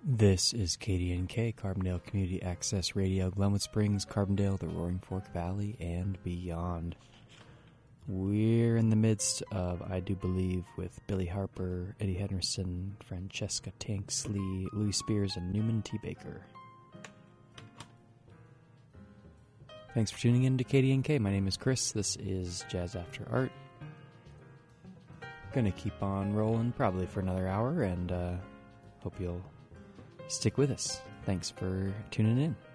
This is KDNK, Carbondale Community Access Radio, Glenwood Springs, Carbondale, the Roaring Fork Valley, and beyond. We're in the midst of I Do Believe with Billy Harper, Eddie Henderson, Francesca Tanksley, Louis Spears, and Newman T. Baker. Thanks for tuning in to KDNK. My name is Chris. This is Jazz After Art. Gonna keep on rolling probably for another hour, and hope you'll stick with us. Thanks for tuning in.